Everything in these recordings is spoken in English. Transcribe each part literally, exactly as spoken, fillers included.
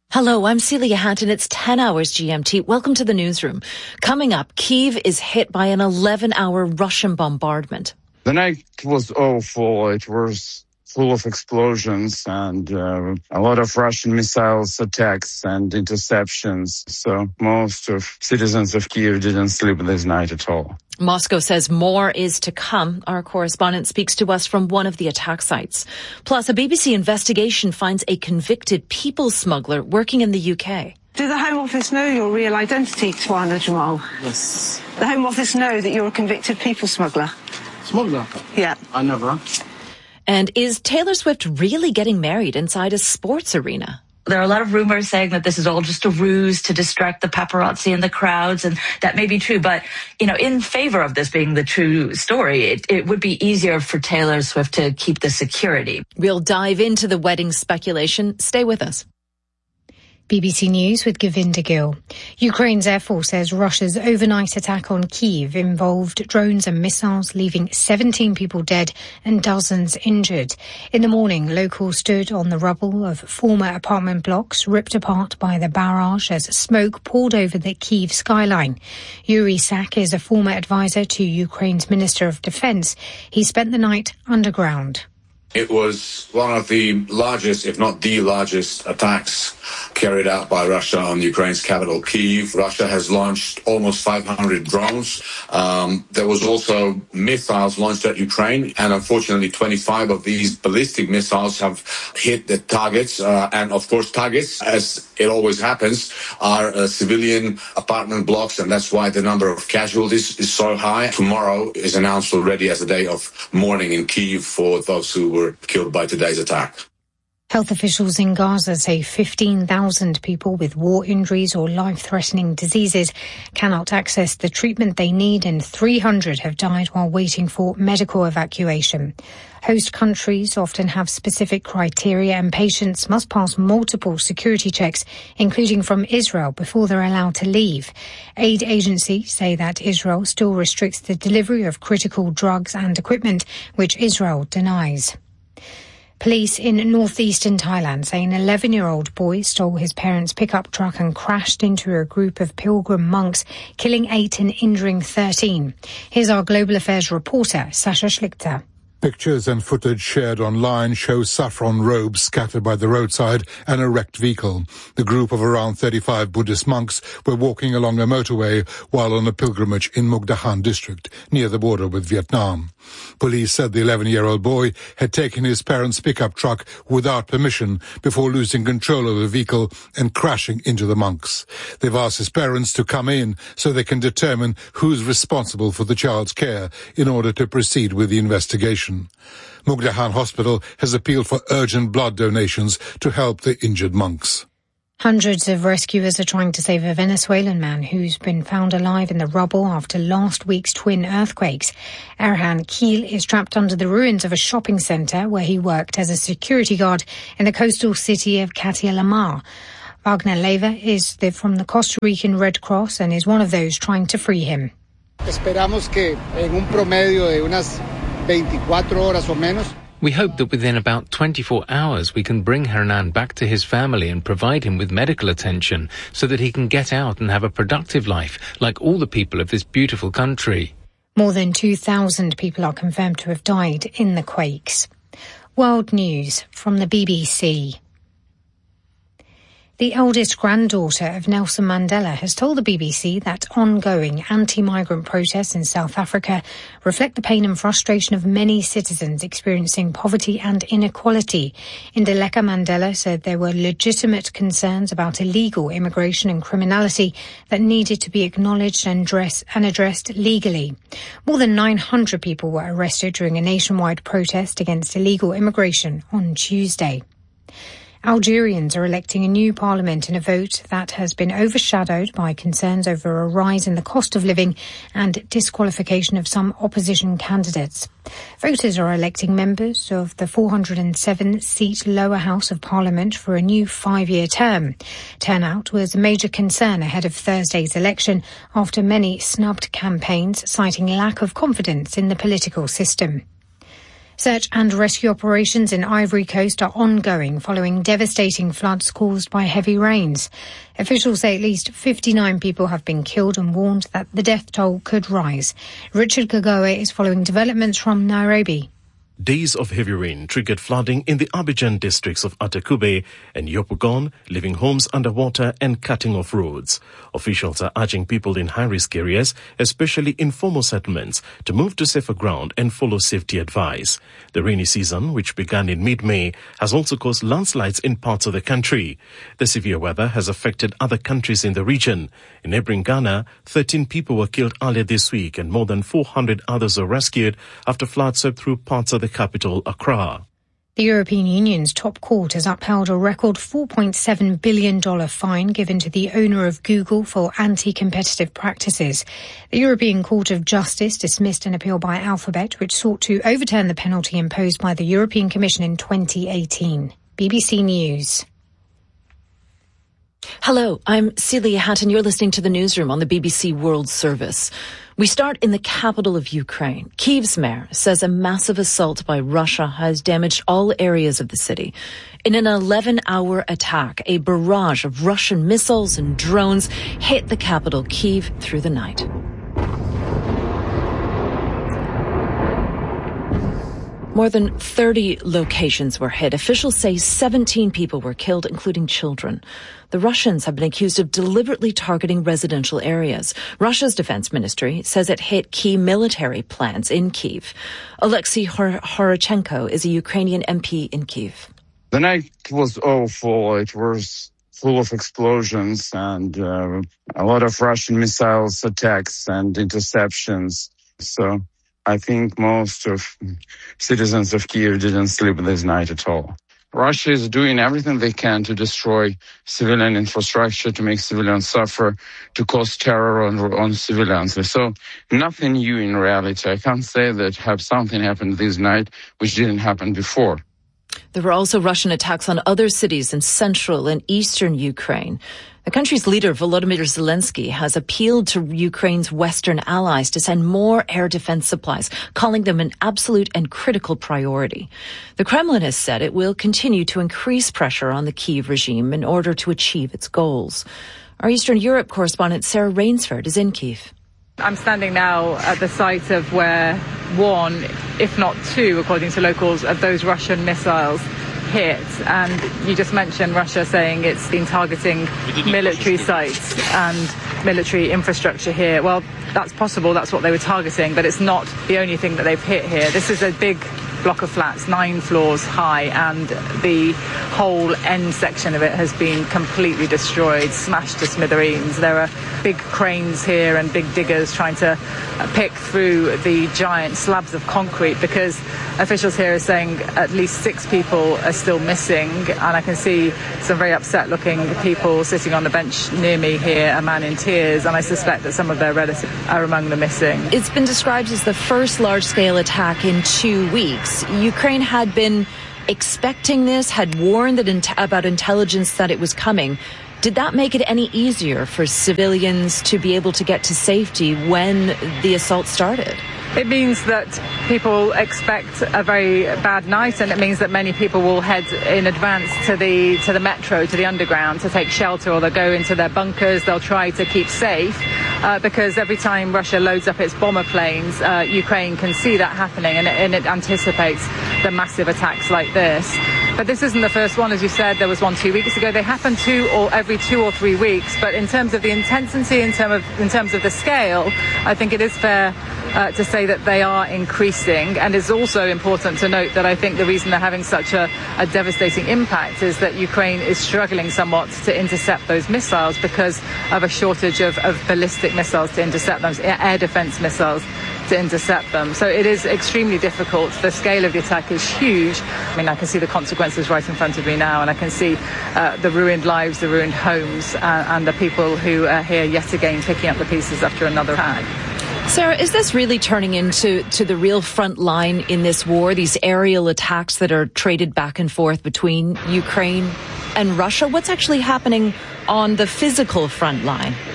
Hello, I'm Celia Hanton. It's ten hours G M T. Welcome to the newsroom. Coming up, Kyiv is hit by an eleven-hour Russian bombardment. The night was awful. It was full of explosions and uh, a lot of Russian missiles attacks and interceptions. So most of citizens of Kyiv didn't sleep this night at all. Moscow says more is to come. Our correspondent speaks to us from one of the attack sites. Plus, a B B C investigation finds a convicted people smuggler working in the U K. Do the Home Office know your real identity, Twana Jamal? Yes. The Home Office know that you're a convicted people smuggler? Smuggler? Yeah. I never. And is Taylor Swift really getting married inside a sports arena? There are a lot of rumors saying that this is all just a ruse to distract the paparazzi and the crowds, and that may be true. But, you know, in favor of this being the true story, it, it would be easier for Taylor Swift to keep the security. We'll dive into the wedding speculation. Stay with us. B B C News with Govinda Gill. Ukraine's Air Force says Russia's overnight attack on Kyiv involved drones and missiles, leaving seventeen people dead and dozens injured. In the morning, locals stood on the rubble of former apartment blocks ripped apart by the barrage as smoke poured over the Kyiv skyline. Yuri Sak is a former advisor to Ukraine's Minister of Defense. He spent the night underground. It was one of the largest, if not the largest, attacks carried out by Russia on Ukraine's capital, Kyiv. Russia has launched almost five hundred drones. Um, there was also missiles launched at Ukraine, and unfortunately twenty-five of these ballistic missiles have hit the targets. Uh, and of course, targets, as it always happens, are uh, civilian apartment blocks, and that's why the number of casualties is so high. Tomorrow is announced already as a day of mourning in Kyiv for those who were killed by today's attack. Health officials in Gaza say fifteen thousand people with war injuries or life-threatening diseases cannot access the treatment they need, and three hundred have died while waiting for medical evacuation. Host countries often have specific criteria, and patients must pass multiple security checks, including from Israel, before they're allowed to leave. Aid agencies say that Israel still restricts the delivery of critical drugs and equipment, which Israel denies. Police in northeastern Thailand say an eleven-year-old boy stole his parents' pickup truck and crashed into a group of pilgrim monks, killing eight and injuring thirteen. Here's our Global Affairs reporter, Sasha Schlichter. Pictures and footage shared online show saffron robes scattered by the roadside and a wrecked vehicle. The group of around thirty-five Buddhist monks were walking along a motorway while on a pilgrimage in Mukdahan district, near the border with Vietnam. Police said the eleven-year-old boy had taken his parents' pickup truck without permission before losing control of the vehicle and crashing into the monks. They've asked his parents to come in so they can determine who's responsible for the child's care in order to proceed with the investigation. Mukdahan Hospital has appealed for urgent blood donations to help the injured monks. Hundreds of rescuers are trying to save a Venezuelan man who's been found alive in the rubble after last week's twin earthquakes. Erhan Keel is trapped under the ruins of a shopping centre where he worked as a security guard in the coastal city of Catialamar. Wagner Leyva is the, from the Costa Rican Red Cross and is one of those trying to free him. Esperamos que en un promedio de unas veinticuatro horas o menos. We hope that within about twenty-four hours we can bring Hernan back to his family and provide him with medical attention so that he can get out and have a productive life like all the people of this beautiful country. More than two thousand people are confirmed to have died in the quakes. World News from the B B C. The eldest granddaughter of Nelson Mandela has told the B B C that ongoing anti-migrant protests in South Africa reflect the pain and frustration of many citizens experiencing poverty and inequality. Indaleka Mandela said there were legitimate concerns about illegal immigration and criminality that needed to be acknowledged and, dress, and addressed legally. More than nine hundred people were arrested during a nationwide protest against illegal immigration on Tuesday. Algerians are electing a new parliament in a vote that has been overshadowed by concerns over a rise in the cost of living and disqualification of some opposition candidates. Voters are electing members of the four hundred seven seat lower house of parliament for a new five-year term. Turnout was a major concern ahead of Thursday's election after many snubbed campaigns citing lack of confidence in the political system. Search and rescue operations in Ivory Coast are ongoing following devastating floods caused by heavy rains. Officials say at least fifty-nine people have been killed and warned that the death toll could rise. Richard Kagoe is following developments from Nairobi. Days of heavy rain triggered flooding in the Abidjan districts of Atakube and Yopougon, leaving homes underwater and cutting off roads. Officials are urging people in high-risk areas, especially informal settlements, to move to safer ground and follow safety advice. The rainy season, which began in mid-May, has also caused landslides in parts of the country. The severe weather has affected other countries in the region. In neighboring Ghana, thirteen people were killed earlier this week and more than four hundred others were rescued after floods swept through parts of the capital, Accra. The European Union's top court has upheld a record four point seven billion dollars fine given to the owner of Google for anti-competitive practices. The European Court of Justice dismissed an appeal by Alphabet, which sought to overturn the penalty imposed by the European Commission in twenty eighteen. B B C News. Hello, I'm Celia Hatton. You're listening to the newsroom on the B B C World Service. We start in the capital of Ukraine. Kyiv's mayor says a massive assault by Russia has damaged all areas of the city. In an eleven-hour attack, a barrage of Russian missiles and drones hit the capital, Kyiv, through the night. More than thirty locations were hit. Officials say seventeen people were killed, including children. The Russians have been accused of deliberately targeting residential areas. Russia's defense ministry says it hit key military plants in Kyiv. Alexei Horochenko is a Ukrainian M P in Kyiv. The night was awful. It was full of explosions and uh, a lot of Russian missiles attacks and interceptions. So I think most of citizens of Kyiv didn't sleep this night at all. Russia is doing everything they can to destroy civilian infrastructure, to make civilians suffer, to cause terror on, on civilians. So nothing new in reality. I can't say that have something happened this night which didn't happen before. There were also Russian attacks on other cities in central and eastern Ukraine. The country's leader, Volodymyr Zelensky, has appealed to Ukraine's Western allies to send more air defense supplies, calling them an absolute and critical priority. The Kremlin has said it will continue to increase pressure on the Kyiv regime in order to achieve its goals. Our Eastern Europe correspondent Sarah Rainsford is in Kyiv. I'm standing now at the site of where one, if not two, according to locals, of those Russian missiles hit. And you just mentioned Russia saying it's been targeting military sites and military infrastructure here. Well, that's possible. That's what they were targeting. But it's not the only thing that they've hit here. This is a big block of flats, nine floors high, and the whole end section of it has been completely destroyed, smashed to smithereens. There are big cranes here and big diggers trying to pick through the giant slabs of concrete because officials here are saying at least six people are still missing, and I can see some very upset looking people sitting on the bench near me here, a man in tears, and I suspect that some of their relatives are among the missing. It's been described as the first large-scale attack in two weeks. Ukraine had been expecting this, had warned that in- about intelligence that it was coming. Did that make it any easier for civilians to be able to get to safety when the assault started? It means that people expect a very bad night, and it means that many people will head in advance to the to the metro, to the underground, to take shelter, or they'll go into their bunkers. They'll try to keep safe uh, because every time Russia loads up its bomber planes, uh, Ukraine can see that happening, and it, and it anticipates the massive attacks like this. But this isn't the first one, as you said. There was one two weeks ago. They happen two or every two or three weeks. But in terms of the intensity, in terms of in terms of the scale, I think it is fair uh, to say that they are increasing. And it's also important to note that I think the reason they're having such a, a devastating impact is that Ukraine is struggling somewhat to intercept those missiles because of a shortage of, of ballistic missiles to intercept them, air defense missiles to intercept them. So it is extremely difficult. The scale of the attack is huge. I mean, I can see the consequences right in front of me now, and I can see uh, the ruined lives, the ruined homes, uh, and the people who are here yet again picking up the pieces after another attack. Sarah, is this really turning into to the real front line in this war, these aerial attacks that are traded back and forth between Ukraine and Russia? What's actually happening on the physical front line?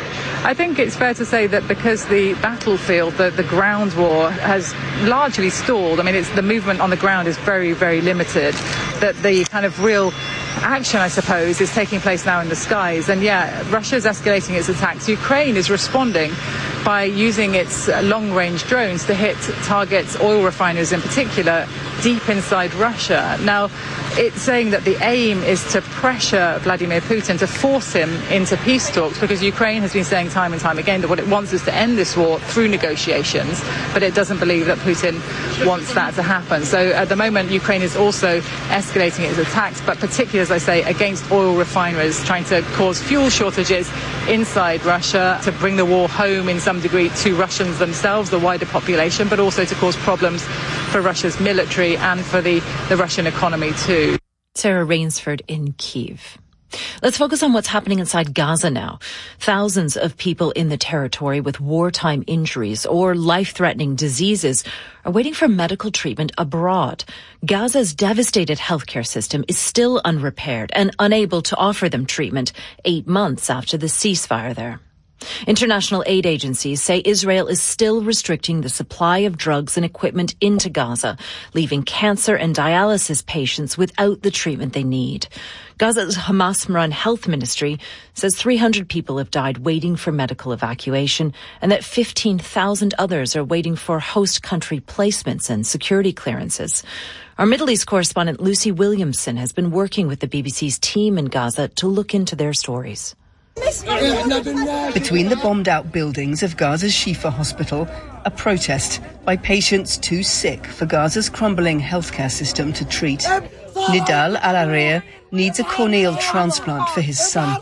I think it's fair to say that because the battlefield, the, the ground war, has largely stalled. I mean, it's the movement on the ground is very, very limited. That the kind of real action, I suppose, is taking place now in the skies. And yeah, Russia's escalating its attacks. Ukraine is responding by using its long-range drones to hit targets, oil refineries in particular, deep inside Russia. Now, it's saying that the aim is to pressure Vladimir Putin, to force him into peace talks, because Ukraine has been saying time and time again that what it wants is to end this war through negotiations, but it doesn't believe that Putin wants that to happen. So at the moment, Ukraine is also escalating its attacks, but particularly, as I say, against oil refineries, trying to cause fuel shortages inside Russia, to bring the war home in some degree to Russians themselves, the wider population, but also to cause problems for Russia's military and for the, the Russian economy too. Sarah Rainsford in Kyiv. Let's focus on what's happening inside Gaza now. Thousands of people in the territory with wartime injuries or life-threatening diseases are waiting for medical treatment abroad. Gaza's devastated healthcare system is still unrepaired and unable to offer them treatment eight months after the ceasefire there. International aid agencies say Israel is still restricting the supply of drugs and equipment into Gaza, leaving cancer and dialysis patients without the treatment they need. Gaza's Hamas-run health ministry says three hundred people have died waiting for medical evacuation and that fifteen thousand others are waiting for host country placements and security clearances. Our Middle East correspondent Lucy Williamson has been working with the B B C's team in Gaza to look into their stories. Between the bombed-out buildings of Gaza's Shifa hospital, a protest by patients too sick for Gaza's crumbling healthcare system to treat. Nidal Al-Arir needs a corneal transplant for his son.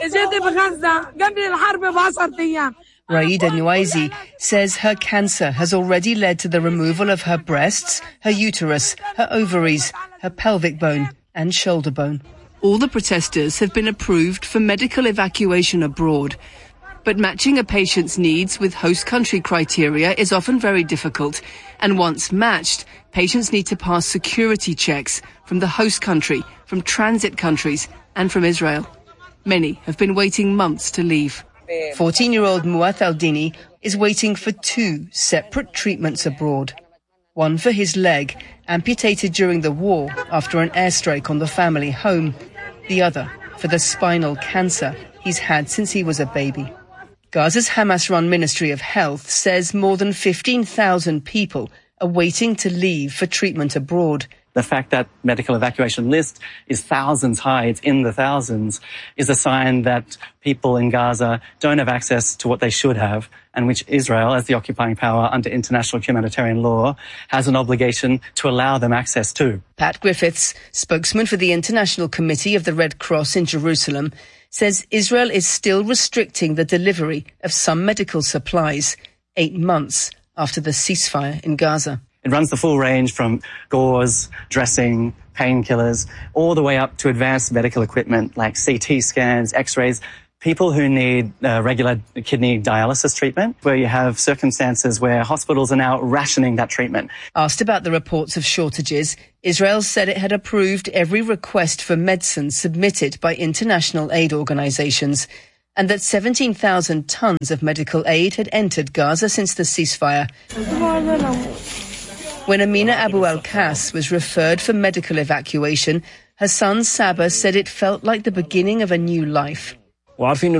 Raida Nuaizi says her cancer has already led to the removal of her breasts, her uterus, her ovaries, her pelvic bone and shoulder bone. All the protesters have been approved for medical evacuation abroad. But matching a patient's needs with host country criteria is often very difficult. And once matched, patients need to pass security checks from the host country, from transit countries, and from Israel. Many have been waiting months to leave. fourteen-year-old Muath Al-Dini is waiting for two separate treatments abroad. One for his leg, amputated during the war after an airstrike on the family home. The other for the spinal cancer he's had since he was a baby. Gaza's Hamas-run Ministry of Health says more than fifteen thousand people are waiting to leave for treatment abroad. The fact that medical evacuation list is thousands high, it's in the thousands, is a sign that people in Gaza don't have access to what they should have, and which Israel, as the occupying power under international humanitarian law, has an obligation to allow them access to. Pat Griffiths, spokesman for the International Committee of the Red Cross in Jerusalem, says Israel is still restricting the delivery of some medical supplies eight months after the ceasefire in Gaza. It runs the full range from gauze, dressing, painkillers, all the way up to advanced medical equipment like C T scans, X-rays, people who need uh, regular kidney dialysis treatment, where you have circumstances where hospitals are now rationing that treatment. Asked about the reports of shortages, Israel said it had approved every request for medicine submitted by international aid organizations, and that seventeen thousand tons of medical aid had entered Gaza since the ceasefire. When Amina Abu Al-Kas was referred for medical evacuation, her son Saba said it felt like the beginning of a new life. We knew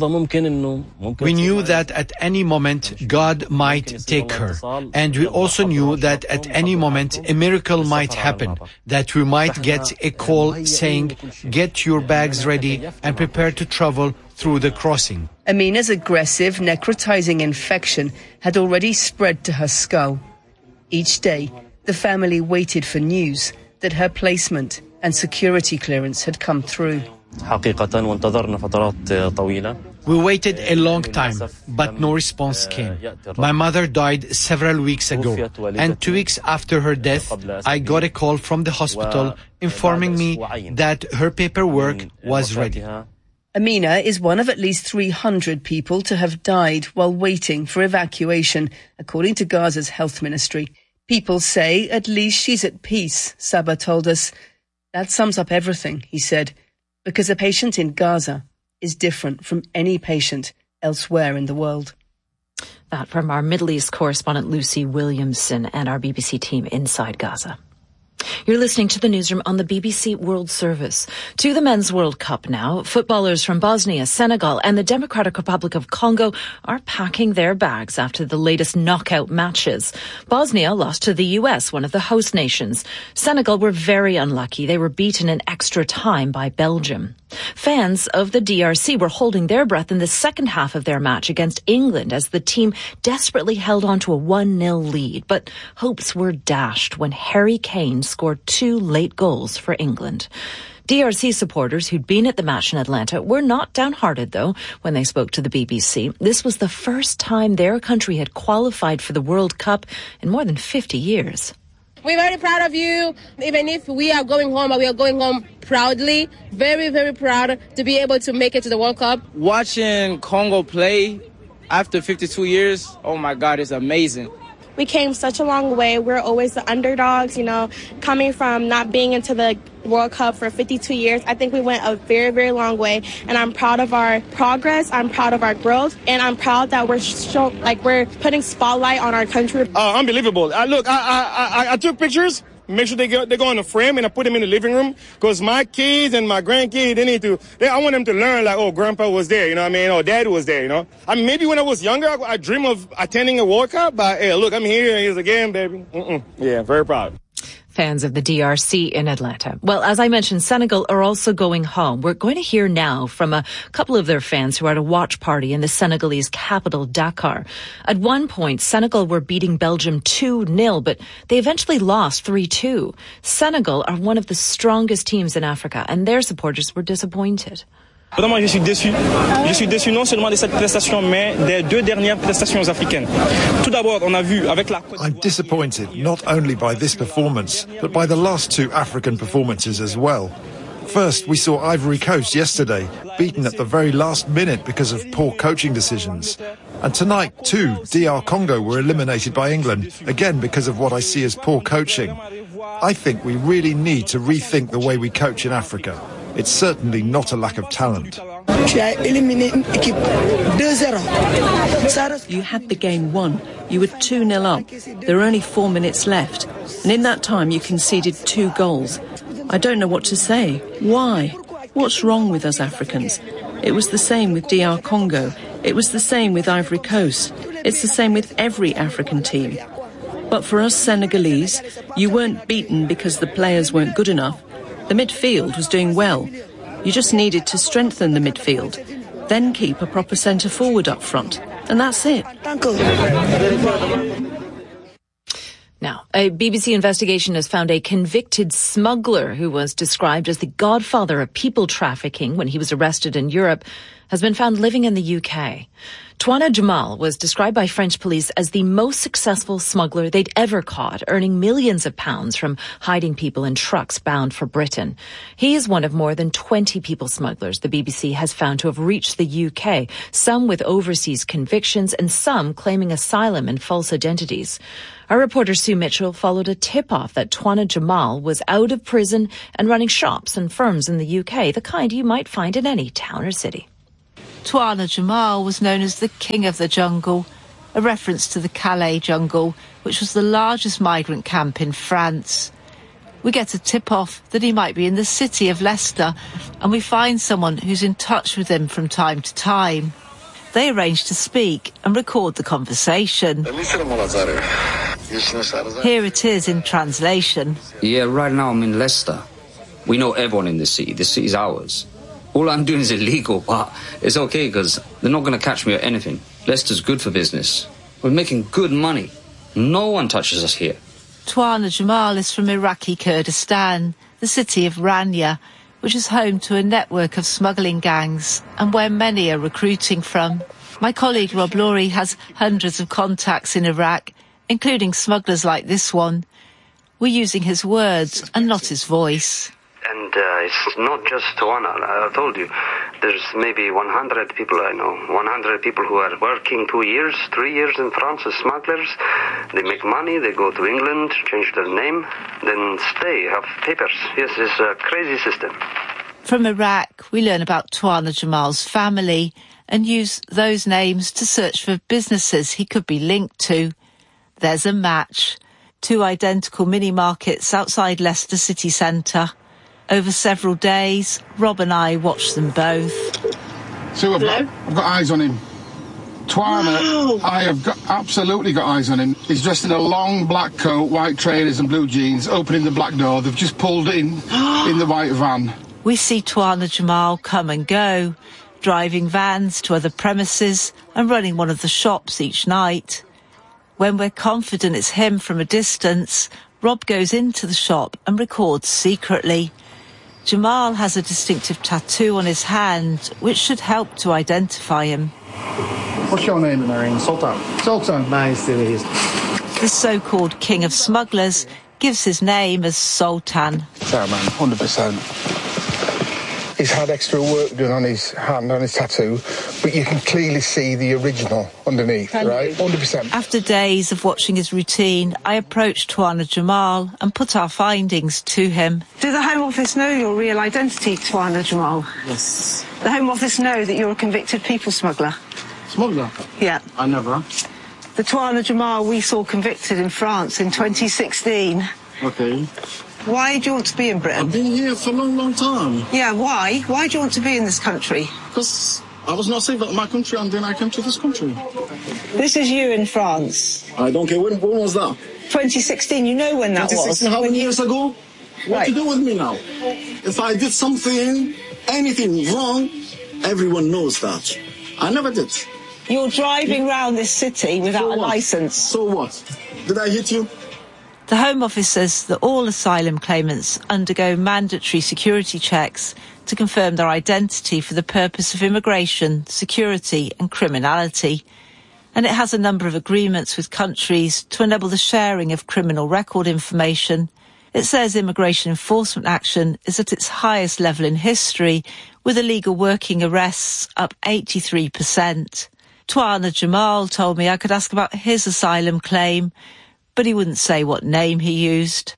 that at any moment God might take her, and we also knew that at any moment a miracle might happen, that we might get a call saying, "Get your bags ready and prepare to travel through the crossing." Amina's aggressive necrotizing infection had already spread to her skull. Each day, the family waited for news that her placement and security clearance had come through. We waited a long time, but no response came. My mother died several weeks ago, and two weeks after her death, I got a call from the hospital informing me that her paperwork was ready. Amina is one of at least three hundred people to have died while waiting for evacuation, according to Gaza's health ministry. People say at least she's at peace, Saba told us. That sums up everything, he said, because a patient in Gaza is different from any patient elsewhere in the world. That from our Middle East correspondent Lucy Williamson and our B B C team inside Gaza. You're listening to the newsroom on the B B C World Service. To the Men's World Cup now. Footballers from Bosnia, Senegal and the Democratic Republic of Congo are packing their bags after the latest knockout matches. Bosnia lost to the U S, one of the host nations. Senegal were very unlucky. They were beaten in extra time by Belgium. Fans of the D R C were holding their breath in the second half of their match against England as the team desperately held on to a one nil lead. But hopes were dashed when Harry Kane scored two late goals for England. D R C supporters who'd been at the match in Atlanta were not downhearted, though, when they spoke to the B B C. This was the first time their country had qualified for the World Cup in more than fifty years. We're very proud of you. Even if we are going home, but we are going home proudly. Very, very proud to be able to make it to the World Cup. Watching Congo play after fifty-two years, oh my God, it's amazing. We came such a long way. We're always the underdogs, you know, coming from not being into the World Cup for fifty-two years. I think we went a very, very long way, and I'm proud of our progress. I'm proud of our growth, and I'm proud that we're show, like we're putting spotlight on our country. Uh, unbelievable. I look, I, I, I, I took pictures. Make sure they go, they go in the frame, and I put them in the living room because my kids and my grandkids, they need to, they, I want them to learn like, oh, grandpa was there, you know what I mean? Or dad was there, you know? I mean, maybe when I was younger, I, I dream of attending a World Cup, but hey, look, I'm here, and here's again, baby. Mm-mm. Yeah, very proud. Fans of the D R C in Atlanta. Well, as I mentioned, Senegal are also going home. We're going to hear now from a couple of their fans who are at a watch party in the Senegalese capital, Dakar. At one point, Senegal were beating Belgium two nil, but they eventually lost three two. Senegal are one of the strongest teams in Africa, and their supporters were disappointed. Vraiment, je suis déçu. Je suis déçu non seulement de cette prestation, mais des deux dernières prestations africaines. Tout d'abord, on a vu avec la... I'm disappointed not only by this performance, but by the last two African performances as well. First, we saw Ivory Coast yesterday, beaten at the very last minute because of poor coaching decisions. And tonight, too, D R Congo were eliminated by England, again because of what I see as poor coaching. I think we really need to rethink the way we coach in Africa. It's certainly not a lack of talent. You had the game won. You were two nil up. There were only four minutes left. And in that time, you conceded two goals. I don't know what to say. Why? What's wrong with us Africans? It was the same with D R Congo. It was the same with Ivory Coast. It's the same with every African team. But for us Senegalese, you weren't beaten because the players weren't good enough. The midfield was doing well. You just needed to strengthen the midfield, then keep a proper centre-forward up front. And that's it. Now, a B B C investigation has found a convicted smuggler who was described as the godfather of people trafficking when he was arrested in Europe has been found living in the U K. Twana Jamal was described by French police as the most successful smuggler they'd ever caught, earning millions of pounds from hiding people in trucks bound for Britain. He is one of more than twenty people smugglers the B B C has found to have reached the U K, some with overseas convictions and some claiming asylum and false identities. Our reporter Sue Mitchell followed a tip-off that Twana Jamal was out of prison and running shops and firms in the U K, the kind you might find in any town or city. Twana Jamal was known as the King of the Jungle, a reference to the Calais jungle, which was the largest migrant camp in France. We get a tip-off that he might be in the city of Leicester, and we find someone who's in touch with him from time to time. They arrange to speak and record the conversation. Here it is in translation. Yeah, right now I'm in Leicester. We know everyone in the city. The city's ours. All I'm doing is illegal, but it's okay because they're not going to catch me or anything. Leicester's good for business. We're making good money. No one touches us here. Twana Jamal is from Iraqi Kurdistan, the city of Rania, which is home to a network of smuggling gangs and where many are recruiting from. My colleague Rob Laurie has hundreds of contacts in Iraq, including smugglers like this one. We're using his words and not his voice. And uh, it's not just Twana. I told you, there's maybe one hundred people I know. one hundred people who are working two years, three years in France as smugglers. They make money, they go to England, change their name, then stay, have papers. Yes, it's a crazy system. From Iraq, we learn about Tuana Jamal's family and use those names to search for businesses he could be linked to. There's a match. Two identical mini-markets outside Leicester city centre. Over several days, Rob and I watched them both. So I've got, I've got eyes on him. Tuana, wow. I have got, absolutely got eyes on him. He's dressed in a long black coat, white trainers and blue jeans, opening the black door. They've just pulled it in, in the white van. We see Tuana Jamal come and go, driving vans to other premises and running one of the shops each night. When we're confident it's him from a distance, Rob goes into the shop and records secretly. Jamal has a distinctive tattoo on his hand, which should help to identify him. What's your name, Marine? Sultan. Sultan. Nice, it is. The so-called king of smugglers gives his name as Sultan. Yeah, man, one hundred percent. He's had extra work done on his hand, on his tattoo, but you can clearly see the original underneath, can right? one hundred percent. After days of watching his routine, I approached Tuana Jamal and put our findings to him. Do the Home Office know your real identity, Tuana Jamal? Yes. The Home Office know that you're a convicted people smuggler? Smuggler? Yeah. I never. The Tuana Jamal we saw convicted in France in twenty sixteen. Okay. Why do you want to be in Britain? I've been here for a long, long time. Yeah, why? Why do you want to be in this country? Because I was not safe at my country and then I came to this country. This is you in France. I don't care. When, when was that? twenty sixteen, you know when that twenty sixteen, was. how many you... years ago? What right. to do with me now? If I did something, anything wrong, everyone knows that. I never did. You're driving around this city without so a licence. So what? Did I hit you? The Home Office says that all asylum claimants undergo mandatory security checks to confirm their identity for the purpose of immigration, security and criminality. And it has a number of agreements with countries to enable the sharing of criminal record information. It says immigration enforcement action is at its highest level in history, with illegal working arrests up eighty-three percent. Tuana Jamal told me I could ask about his asylum claim, but he wouldn't say what name he used.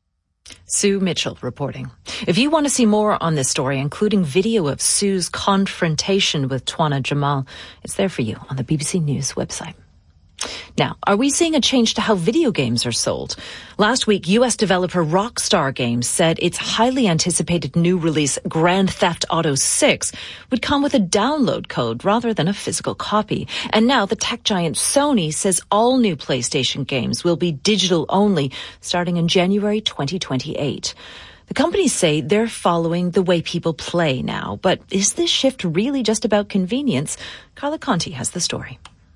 Sue Mitchell reporting. If you want to see more on this story, including video of Sue's confrontation with Tuana Jamal, it's there for you on the B B C News website. Now, are we seeing a change to how video games are sold? Last week, U S developer Rockstar Games said its highly anticipated new release, Grand Theft Auto six, would come with a download code rather than a physical copy. And now the tech giant Sony says all new PlayStation games will be digital only starting in January twenty twenty-eight. The companies say they're following the way people play now. But is this shift really just about convenience? Carla Conti has the story.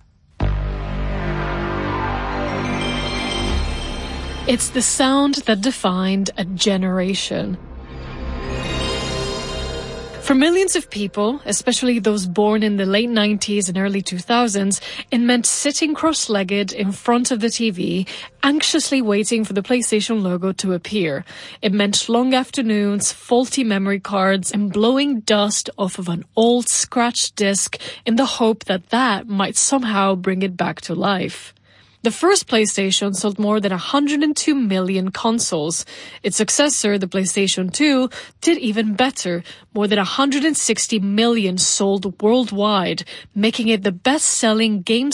It's the sound that defined a generation. For millions of people, especially those born in the late nineties and early two thousands, it meant sitting cross-legged in front of the T V, anxiously waiting for the PlayStation logo to appear. It meant long afternoons, faulty memory cards, and blowing dust off of an old scratched disc in the hope that that might somehow bring it back to life. The first PlayStation sold more than one hundred two million consoles. Its successor, the PlayStation two, did even better, more than one hundred sixty million sold worldwide, making it the best-selling game